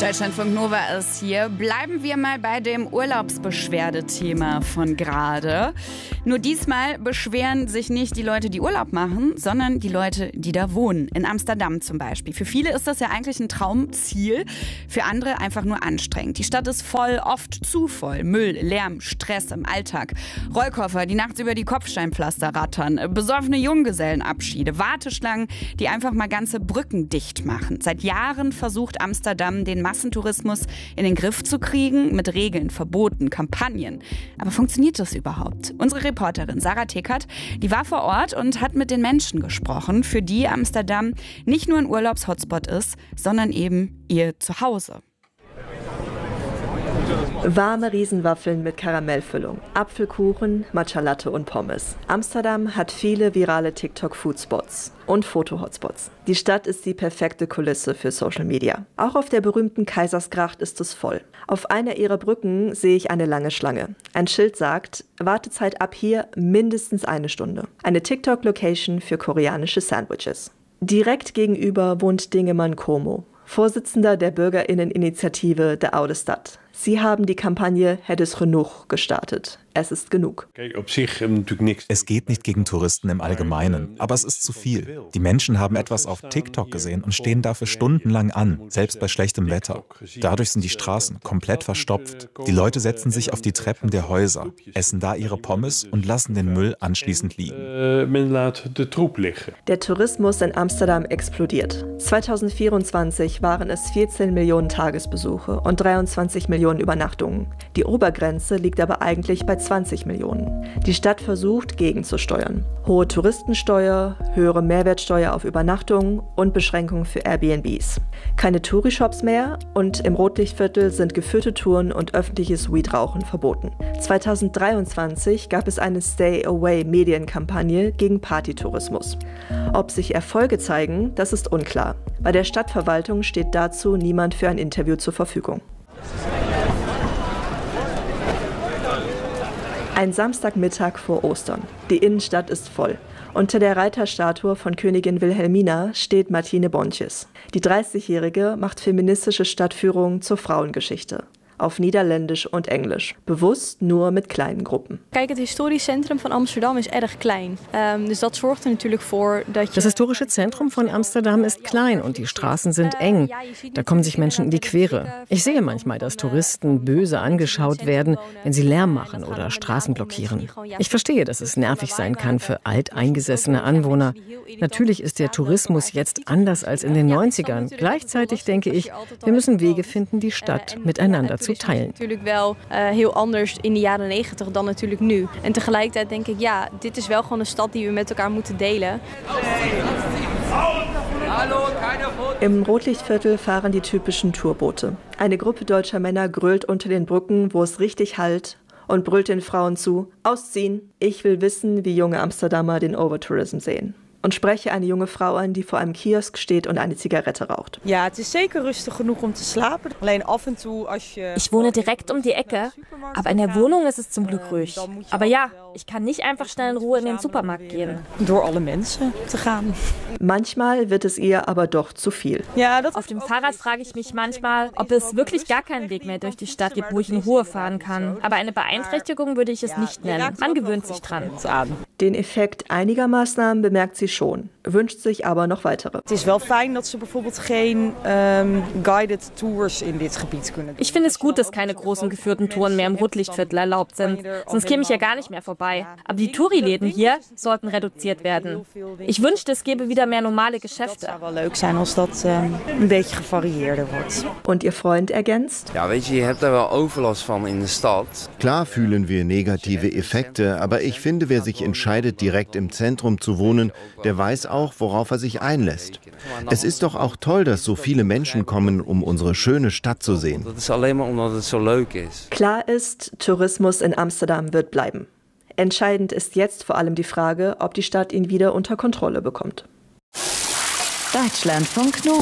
Deutschlandfunk Nova ist hier. Bleiben wir mal bei dem Urlaubsbeschwerdethema von gerade. Nur diesmal beschweren sich nicht die Leute, die Urlaub machen, sondern die Leute, die da wohnen. In Amsterdam zum Beispiel. Für viele ist das ja eigentlich ein Traumziel, für andere einfach nur anstrengend. Die Stadt ist voll, oft zu voll. Müll, Lärm, Stress im Alltag. Rollkoffer, die nachts über die Kopfsteinpflaster rattern. Besoffene Junggesellenabschiede. Warteschlangen, die einfach mal ganze Brücken dicht machen. Seit Jahren versucht Amsterdam, den Massentourismus in den Griff zu kriegen, mit Regeln, Verboten, Kampagnen. Aber funktioniert das überhaupt? Unsere Reporterin Sarah Tickert, die war vor Ort und hat mit den Menschen gesprochen, für die Amsterdam nicht nur ein Urlaubshotspot ist, sondern eben ihr Zuhause. Warme Riesenwaffeln mit Karamellfüllung, Apfelkuchen, Matcha Latte und Pommes. Amsterdam hat viele virale TikTok-Foodspots und Foto-Hotspots. Die Stadt ist die perfekte Kulisse für Social Media. Auch auf der berühmten Keizersgracht ist es voll. Auf einer ihrer Brücken sehe ich eine lange Schlange. Ein Schild sagt, Wartezeit ab hier mindestens 1 Stunde. Eine TikTok-Location für koreanische Sandwiches. Direkt gegenüber wohnt Dingeman Como, Vorsitzender der BürgerInneninitiative De Oude Stad. Sie haben die Kampagne Het is genoeg gestartet. Es ist genug. Es geht nicht gegen Touristen im Allgemeinen, aber es ist zu viel. Die Menschen haben etwas auf TikTok gesehen und stehen dafür stundenlang an, selbst bei schlechtem Wetter. Dadurch sind die Straßen komplett verstopft. Die Leute setzen sich auf die Treppen der Häuser, essen da ihre Pommes und lassen den Müll anschließend liegen. Der Tourismus in Amsterdam explodiert. 2024 waren es 14 Millionen Tagesbesuche und 23 Millionen Übernachtungen. Die Obergrenze liegt aber eigentlich bei 20 Millionen. Die Stadt versucht, gegenzusteuern. Hohe Touristensteuer, höhere Mehrwertsteuer auf Übernachtungen und Beschränkungen für Airbnbs. Keine Tourishops mehr und im Rotlichtviertel sind geführte Touren und öffentliches Weedrauchen verboten. 2023 gab es eine Stay-Away-Medienkampagne gegen Partytourismus. Ob sich Erfolge zeigen, das ist unklar. Bei der Stadtverwaltung steht dazu niemand für ein Interview zur Verfügung. Ein Samstagmittag vor Ostern. Die Innenstadt ist voll. Unter der Reiterstatue von Königin Wilhelmina steht Martine Bontjes. Die 30-Jährige macht feministische Stadtführungen zur Frauengeschichte. Auf Niederländisch und Englisch. Bewusst nur mit kleinen Gruppen. Kijk, het historisch centrum van Amsterdam is erg klein. Dus dat zorgt er natuurlijk voor dat je... Das historische Zentrum von Amsterdam ist klein und die Straßen sind eng. Da kommen sich Menschen in die Quere. Ich sehe manchmal, dass Touristen böse angeschaut werden, wenn sie Lärm machen oder Straßen blockieren. Ich verstehe, dass es nervig sein kann für alteingesessene Anwohner. Natürlich ist der Tourismus jetzt anders als in den 90ern. Gleichzeitig denke ich, wir müssen Wege finden, die Stadt miteinander zu teilen. Natuurlijk wel heel anders in de jaren 90 dan natuurlijk nu. En tegelijkertijd denk ik, ja, dit is wel gewoon een stad die we met elkaar moeten delen. Im Rotlichtviertel fahren die typischen Tourboote. Eine Gruppe deutscher Männer grölt unter den Brücken, wo es richtig hallt, und brüllt den Frauen zu, ausziehen. Ich will wissen, wie junge Amsterdamer den Overtourism sehen. Und spreche eine junge Frau an, die vor einem Kiosk steht und eine Zigarette raucht. Ja, het is zeker rustig genoeg om te slapen. Alleen af en toe als je... Ich wohne direkt um die Ecke, aber in der Wohnung ist es zum Glück ruhig. Aber ja, ich kann nicht einfach schnell in Ruhe in den Supermarkt gehen. Door alle mensen te gaan. Manchmal wird es ihr aber doch zu viel. Ja, Auf dem Fahrrad frage ich mich manchmal, ob es wirklich gar keinen Weg mehr durch die Stadt gibt, wo ich in Ruhe fahren kann. Aber eine Beeinträchtigung würde ich es nicht nennen. Man gewöhnt sich dran. Den Effekt einiger Maßnahmen bemerkt sie schon, wünscht sich aber noch weitere. Het is wel fijn dat ze bijvoorbeeld geen guided tours in dit gebied kunnen doen. Ich finde es gut, dass keine großen geführten Touren mehr im Rotlichtviertel erlaubt sind. Sonst käme ich ja gar nicht mehr vorbei. Aber die Touri-Läden hier sollten reduziert werden. Ich wünschte, es gäbe wieder mehr normale Geschäfte. Het zou wel leuk zijn als dat een beetje gevarieerder wordt. Und ihr Freund ergänzt? Ja, weet je hebt daar wel overlast van in de stad. Klar fühlen wir negative Effekte, aber ich finde, wer sich entscheidet, direkt im Zentrum zu wohnen, der weiß auch, worauf er sich einlässt. Es ist doch auch toll, dass so viele Menschen kommen, um unsere schöne Stadt zu sehen. Dat is alleen maar omdat het zo leuk is. Klar ist, Tourismus in Amsterdam wird bleiben. Entscheidend ist jetzt vor allem die Frage, ob die Stadt ihn wieder unter Kontrolle bekommt. Deutschlandfunk Nova.